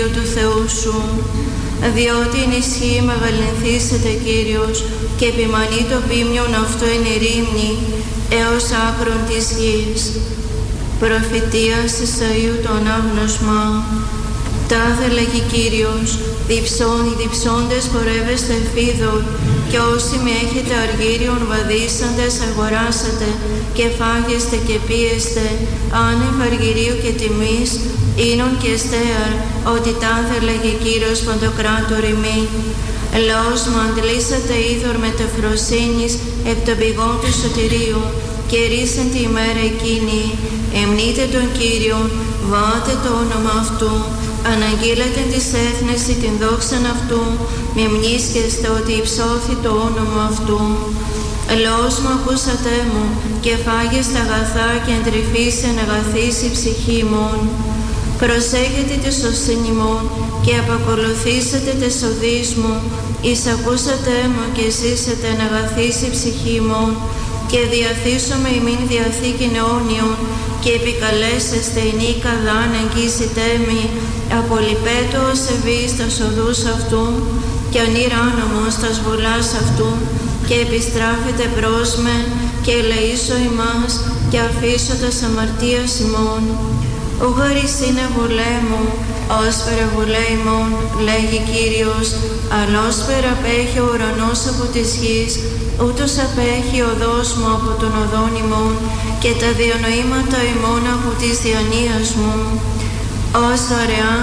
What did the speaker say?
του Θεού σου, διότι εν ισχύει μεγαλυνθήσεται Κύριος και επιμανεί το ποίμιον αυτό εν ερήμνη έως άκρον της γης. Προφητείας Ισαΐου το ανάγνωσμα. Τάδε λέγει Κύριος, διψώντες πορεύεστε φίδων, και όσοι με έχετε αργύριον βαδίσαντες αγοράσατε, και φάγεστε και πίεστε, άνευ αργυρίου και τιμής, ίνον και στέαρ, ότι τάδε λέγει Κύριος παντοκράτορ ημί. Λαός μου αντλήσατε είδωρ μεταφροσύνης εκ των πηγών του σωτηρίου, και ρίσεν τη ημέρα εκείνη, εμνείτε τον Κύριον, βάτε το όνομα αυτού, αναγγείλετε της έθνεση την δόξαν αυτού, μη μνήσκεστε ότι υψώθη το όνομα αυτού. Λαός μου ακούσατε μου, και φάγεστε αγαθά και εντρυφήσεν αγαθής η ψυχή ημών. Προσέχετε τη σωσήν ημών, και απακολουθήσετε τες οδείς μου, εισακούσατε μου και ζήσετε εν αγαθής η ψυχή ημών, και διαθήσομαι ημίν διαθήκην αιώνιον, και επικαλέσεστε ενίκα δάν εγγύσετε μη, απολυπέτω ως ευείς τας οδούς αυτού, και ανήρανομος τας βουλάς αυτού, και επιστράφετε προς με, και ελεήσω ημάς, και αφήσω τας αμαρτίας ημών. Ουγαρις είναι βουλέ μου, όσπερα βουλέ ημών, λέγει Κύριος, αλλά όσπερα απέχει ο ουρανός από της γης, ούτως απέχει ο οδός μου από τον οδόν ημών, και τα διανοήματα ημών από της διανοίας μου. Ως δωρεάν